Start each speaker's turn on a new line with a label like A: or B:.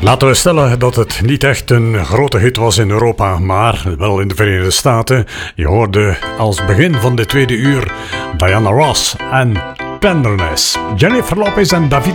A: Laten we stellen dat het niet echt een grote hit was in Europa, maar wel in de Verenigde Staten. Je hoorde als begin van de tweede uur Diana Ross en Tenderness. Jennifer Lopez en David